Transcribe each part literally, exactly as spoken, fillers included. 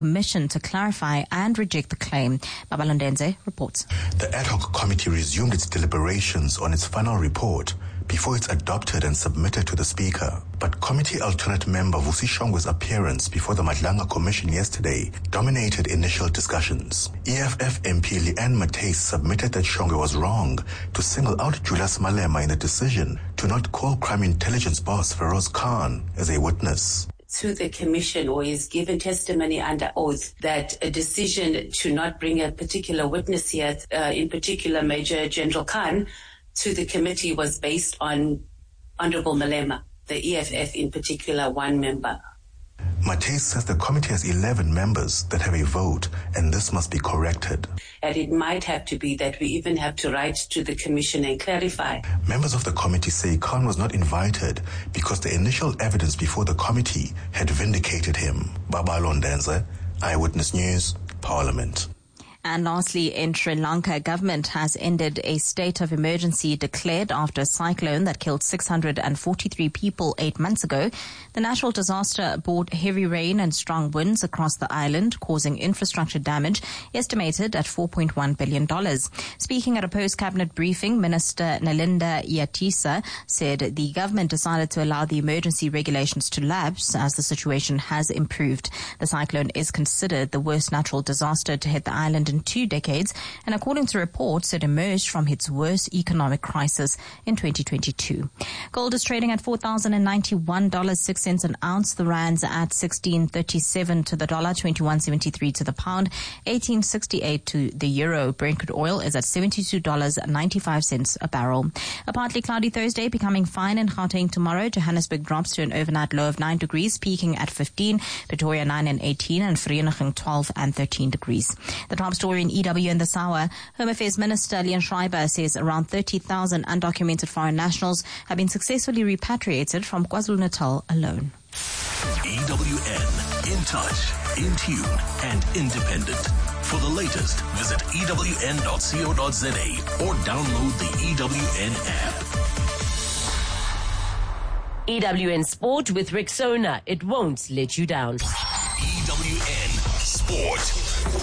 Commission to clarify and reject the claim. Babalondenze reports. The ad hoc committee resumed its deliberations on its final report before it's adopted and submitted to the Speaker. But committee alternate member Vusi Shongwe's appearance before the Madlanga Commission yesterday dominated initial discussions. E F F M P Leanne Matthys submitted that Shongwe was wrong to single out Julius Malema in the decision to not call crime intelligence boss Feroz Khan as a witness. To the commission, or is given testimony under oath, that a decision to not bring a particular witness here, uh, in particular Major General Khan, to the committee was based on Honorable Malema, the E F F in particular, one member. Matthys says the committee has eleven members that have a vote, and this must be corrected. And it might have to be that we even have to write to the commission and clarify. Members of the committee say Khan was not invited because the initial evidence before the committee had vindicated him. Babalondenze, Eyewitness News, Parliament. And lastly, in Sri Lanka, government has ended a state of emergency declared after a cyclone that killed six hundred forty-three people eight months ago. The National Disaster brought heavy rain and strong winds across the island, causing infrastructure damage estimated at four point one billion dollars. Speaking at a post-cabinet briefing, Minister Nalinda Yatisa said the government decided to allow the emergency regulations to lapse as the situation has improved. The cyclone is considered the worst natural disaster to hit the island in two decades, and according to reports, it emerged from its worst economic crisis in twenty twenty-two. Gold is trading at four thousand ninety-one dollars and six cents an ounce. The rand's at sixteen thirty-seven to the dollar, twenty-one seventy-three to the pound, eighteen sixty-eight to the euro. Brent crude oil is at seventy-two dollars and ninety-five cents a barrel. A partly cloudy Thursday, becoming fine in Gauteng tomorrow. Johannesburg drops to an overnight low of nine degrees, peaking at fifteen. Pretoria nine and eighteen, and Vereeniging twelve and thirteen degrees. The top story in E W in this hour. Home Affairs Minister Leon Schreiber says around thirty thousand undocumented foreign nationals have been successfully repatriated from KwaZulu-Natal alone. E W N, in touch, in tune, and independent. For the latest, visit E W N dot co dot za or download the E W N app. E W N Sport with Rexona. It won't let you down. E W N Sport.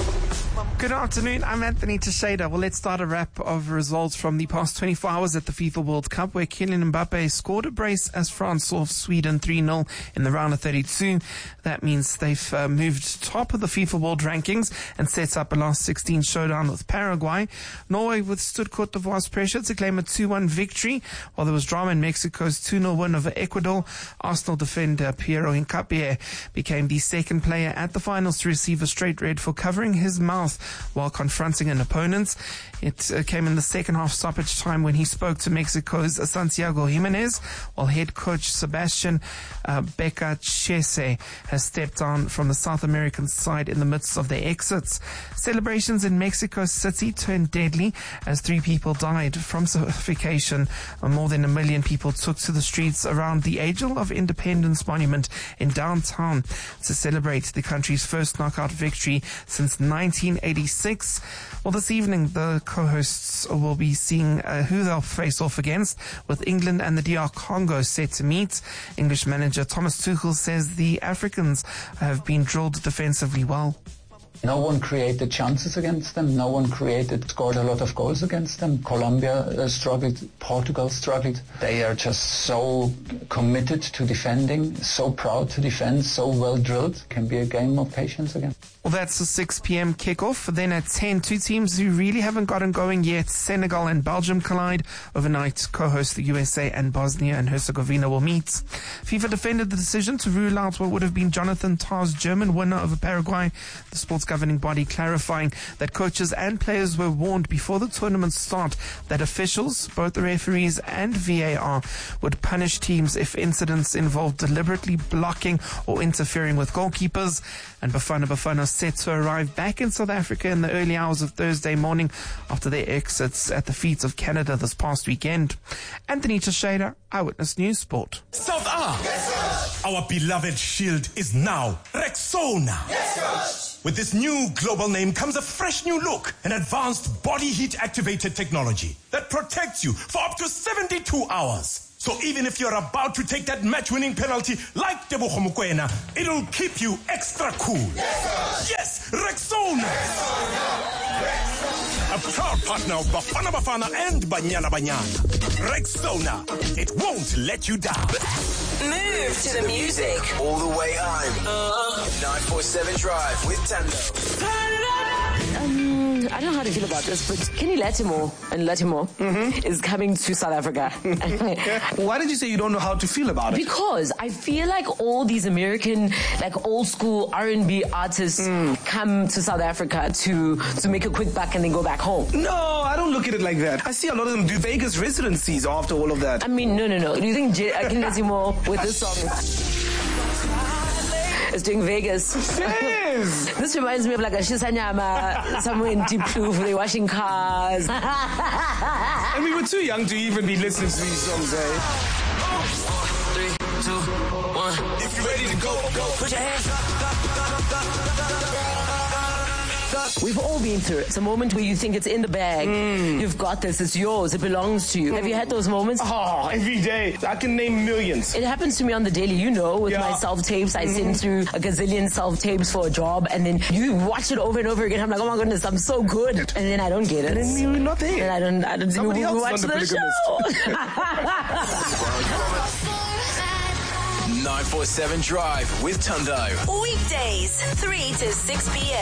Good afternoon, I'm Anthony Teixeira. Well, let's start a wrap of results from the past twenty-four hours at the FIFA World Cup, where Kylian Mbappe scored a brace as France saw Sweden three nil in the round of thirty-two. That means they've uh, moved top of the FIFA World Rankings and set up a last sixteen showdown with Paraguay. Norway withstood Cote d'Ivoire's pressure to claim a two one victory, while there was drama in Mexico's two nil win over Ecuador. Arsenal defender Piero Hincapié became the second player at the finals to receive a straight red for covering his mouth while confronting an opponent. It uh, came in the second half stoppage time when he spoke to Mexico's Santiago Jimenez, while head coach Sebastian uh, Becachese has stepped down from the South American side in the midst of their exits. Celebrations in Mexico City turned deadly as three people died from suffocation. Uh, more than a million people took to the streets around the Angel of Independence Monument in downtown to celebrate the country's first knockout victory since nineteen eighty-six. Well, this evening, the co-hosts will be seeing uh, who they'll face off against, with England and the D R Congo set to meet. English manager Thomas Tuchel says the Africans have been drilled defensively well. No one created chances against them. No one created, scored a lot of goals against them. Colombia uh, struggled. Portugal struggled. They are just so committed to defending, so proud to defend, so well drilled. Can be a game of patience again. Well, that's the six p.m. kickoff. Then at ten, two teams who really haven't gotten going yet, Senegal and Belgium collide. Overnight, co-host the U S A and Bosnia and Herzegovina will meet. FIFA defended the decision to rule out what would have been Jonathan Tah's German winner over Paraguay. The sports governing body clarifying that coaches and players were warned before the tournament start that officials, both the referees and V A R, would punish teams if incidents involved deliberately blocking or interfering with goalkeepers. And Bafana Bafana set to arrive back in South Africa in the early hours of Thursday morning after their exits at the feet of Canada this past weekend. Anthony Teixeira, Eyewitness News Sport. South Africa, yes, our beloved shield is now Rexona. Yes, with this new global name comes a fresh new look, an advanced body heat activated technology that protects you for up to seventy-two hours. So even if you're about to take that match-winning penalty like Tebogo Mokoena, it'll keep you extra cool. Yes, yes Rexona. Rexona. A proud partner of Bafana Bafana and Banyana Banyana. Rexona. It won't let you down. Move to the music. All the way home. Uh, nine four seven Drive with Tando. Um, I don't know how to feel about this, but Kenny Lattimore and Lattimore mm-hmm. is coming to South Africa. Why did you say you don't know how to feel about it? Because I feel like all these American, like old school R and B artists mm. come to South Africa to to make a quick buck and then go back home. No, I don't look at it like that. I see a lot of them do Vegas residencies after all of that. I mean, no, no, no. Do you think J- uh, Kenny Lattimore with this song is doing Vegas? Yes. This reminds me of like a Shisanyama somewhere in Deep Blue where they're washing cars. And we were too young to even be listening to these songs, eh? Three, two, one. If you're ready to go, go. Put your hands up. We've all been through it. It's a moment where you think it's in the bag. Mm. You've got this. It's yours. It belongs to you. Mm. Have you had those moments? Oh, every day. I can name millions. It happens to me on the daily, you know, with yeah. my self-tapes. I mm-hmm. send through a gazillion self-tapes for a job, and then you watch it over and over again. I'm like, oh my goodness, I'm so good. And then I don't get it. And then you're not there. And I don't, I don't Somebody else watch the show. nine four seven Drive with Tando. Weekdays, three to six p.m.